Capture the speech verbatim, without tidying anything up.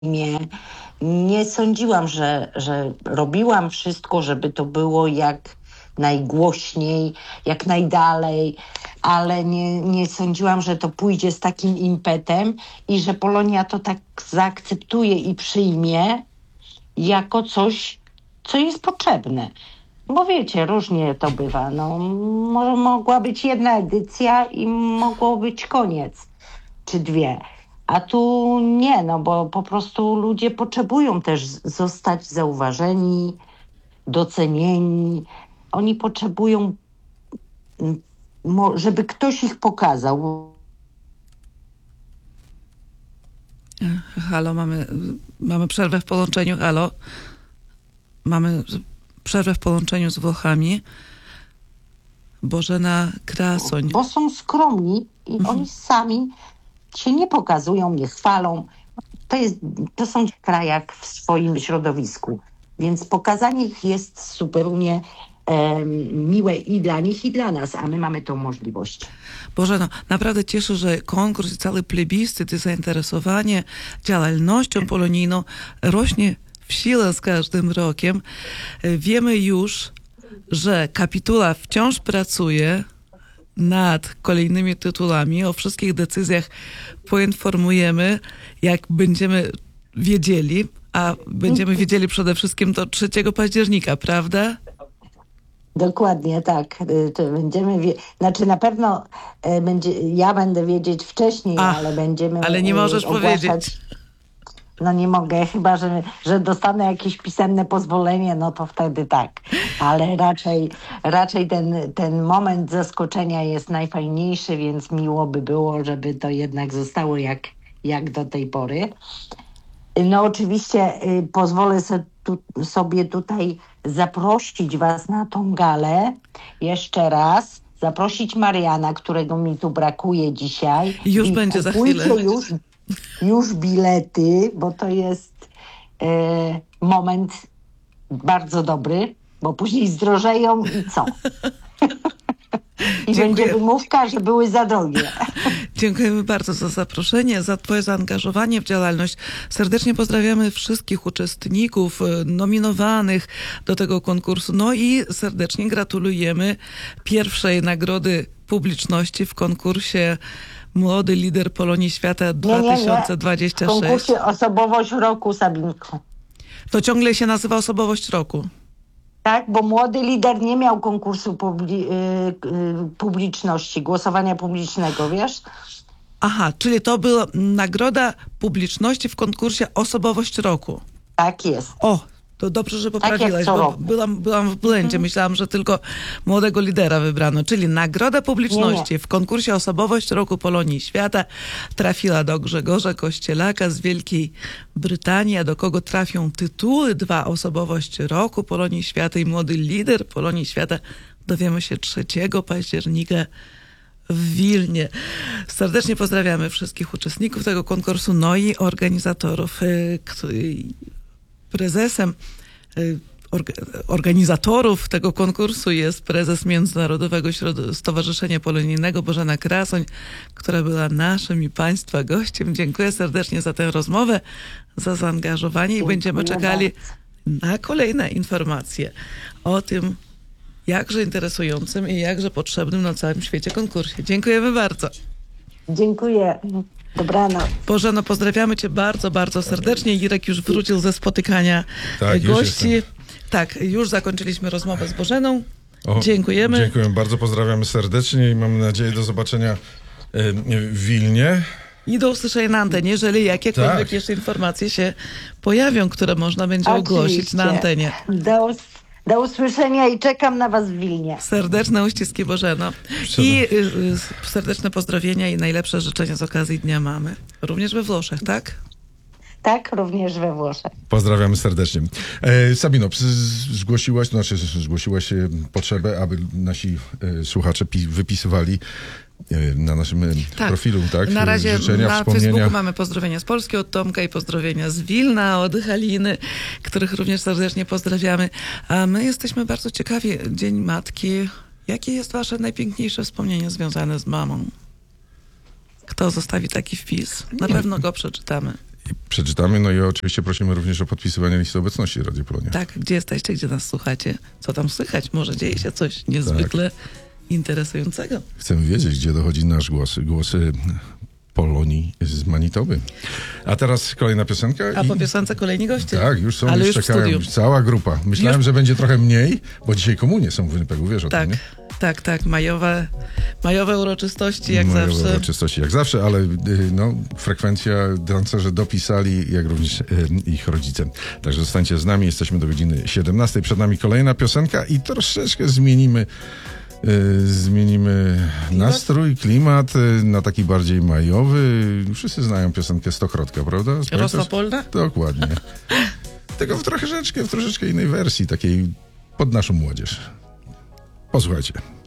Nie, nie sądziłam, że, że robiłam wszystko, żeby to było jak najgłośniej, jak najdalej, ale nie, nie sądziłam, że to pójdzie z takim impetem i że Polonia to tak zaakceptuje i przyjmie jako coś, co jest potrzebne. Bo wiecie, różnie to bywa. No, mo- mogła być jedna edycja i mogło być koniec, czy dwie. A tu nie, no bo po prostu ludzie potrzebują też zostać zauważeni, docenieni. Oni potrzebują, mm, mo- żeby ktoś ich pokazał. Halo, mamy, mamy przerwę w połączeniu. Halo. Mamy przerwę w połączeniu z Włochami. Bożena Krasoń. Bo są skromni i Mhm. oni sami się nie pokazują, nie chwalą. To, jest, to są w krajach w swoim środowisku. Więc pokazanie ich jest zupełnie em, miłe i dla nich, i dla nas, a my mamy tą możliwość. Bożeno, naprawdę cieszę, że konkurs i cały plebiscyt i zainteresowanie działalnością polonijną rośnie w sile z każdym rokiem. Wiemy już, że kapitula wciąż pracuje nad kolejnymi tytułami. O wszystkich decyzjach poinformujemy, jak będziemy wiedzieli, a będziemy wiedzieli przede wszystkim do trzeciego października, prawda? Dokładnie tak. Y, To będziemy wie- znaczy na pewno e, będzie, ja będę wiedzieć wcześniej, Ach, ale będziemy ale nie e, możesz ogłaszać. powiedzieć. No nie mogę, chyba że, że dostanę jakieś pisemne pozwolenie, no to wtedy tak. Ale raczej, raczej ten, ten moment zaskoczenia jest najfajniejszy, więc miło by było, żeby to jednak zostało jak, jak do tej pory. No oczywiście y, pozwolę se tu, sobie tutaj zaprosić was na tą galę jeszcze raz. Zaprosić Mariana, którego mi tu brakuje dzisiaj. Już I będzie za kupujcie chwilę. Już, już bilety, bo to jest e, moment bardzo dobry, bo później zdrożeją i co? I Dziękuję. będzie wymówka, że były za drogie. Dziękujemy bardzo za zaproszenie, za twoje zaangażowanie w działalność. Serdecznie pozdrawiamy wszystkich uczestników e, nominowanych do tego konkursu. No i serdecznie gratulujemy pierwszej nagrody publiczności w konkursie Młody Lider Polonii Świata Nie, dwa nie, nie. tysiące W dwudziestym szóstym. konkursie Osobowość Roku, Sabinko. To ciągle się nazywa Osobowość Roku. Tak, bo młody lider nie miał konkursu publi- y, y, publiczności, głosowania publicznego, wiesz? Aha, czyli to była nagroda publiczności w konkursie Osobowość Roku. Tak jest. O, to dobrze, że poprawiłaś, co bo roku. byłam, byłam w błędzie. Myślałam, że tylko młodego lidera wybrano. Czyli nagroda publiczności Nie, w konkursie Osobowość Roku Polonii Świata trafiła do Grzegorza Kościelaka z Wielkiej Brytanii, a do kogo trafią tytuły dwa Osobowość Roku Polonii Świata i Młody Lider Polonii Świata, dowiemy się trzeciego października w Wilnie. Serdecznie pozdrawiamy wszystkich uczestników tego konkursu, no i organizatorów. y, którzy- Prezesem y, orga, organizatorów tego konkursu jest prezes Międzynarodowego Środ- Stowarzyszenia Polonijnego Bożena Krasoń, która była naszym i państwa gościem. Dziękuję serdecznie za tę rozmowę, za zaangażowanie i Dziękuję będziemy czekali na kolejne informacje o tym jakże interesującym i jakże potrzebnym na całym świecie konkursie. Dziękujemy bardzo. Dziękuję. Dobranoc. Bożeno, pozdrawiamy cię bardzo, bardzo serdecznie. Irek już wrócił ze spotykania Tak, już gości. jestem. Tak, już zakończyliśmy rozmowę z Bożeną. O, Dziękujemy. Dziękuję bardzo, pozdrawiamy serdecznie i mam nadzieję do zobaczenia y, w Wilnie. I do usłyszenia na antenie, jeżeli jakiekolwiek Tak. jeszcze informacje się pojawią, które można będzie ogłosić Oczywiście. na antenie. Do, us- do usłyszenia i czekam na was w Wilnie. Serdeczne uściski, Bożeno. I y, y, serdeczne pozdrowienia i najlepsze życzenia z okazji Dnia Mamy. Również we Włoszech, tak? Tak, również we Włoszech. Pozdrawiamy serdecznie. E, Sabino, z- zgłosiłaś, to znaczy zgłosiłaś e, potrzebę, aby nasi e, słuchacze pi- wypisywali e, na naszym e, Tak. profilu, tak? Na razie Życzenia, na wspomnienia. Facebooku mamy pozdrowienia z Polski od Tomka i pozdrowienia z Wilna od Haliny, których również serdecznie pozdrawiamy. A my jesteśmy bardzo ciekawi, Dzień Matki. Jakie jest wasze najpiękniejsze wspomnienie związane z mamą? Kto zostawi taki wpis? Na pewno go przeczytamy. przeczytamy. No i oczywiście prosimy również o podpisywanie listy obecności Radio Polonia. Tak, gdzie jesteście, gdzie nas słuchacie, co tam słychać, może dzieje się coś niezwykle Tak. interesującego. Chcemy wiedzieć, gdzie dochodzi nasz głos, głosy Polonii z Manitoby. A teraz kolejna piosenka. A i... po piosence kolejni goście. Tak, już są, Ale już już w czekają, studiu. już cała grupa. Myślałem, Już- że będzie trochę mniej, bo dzisiaj komunie są w Winnipegu, wiesz o Tak, tym, nie? tak, tak. Majowe, majowe uroczystości jak Mają zawsze. uroczystości jak zawsze, ale y, no, frekwencja dancerzy dopisali, jak również y, ich rodzice. Także zostańcie z nami, jesteśmy do godziny siedemnastej. Przed nami kolejna piosenka i troszeczkę zmienimy y, zmienimy nastrój, klimat y, na taki bardziej majowy. Wszyscy znają piosenkę Stokrotka, prawda? Pamiętasz? Rosła polna? Dokładnie. Tylko w troszeczkę, w troszeczkę innej wersji, takiej pod naszą młodzież. Posłuchajcie.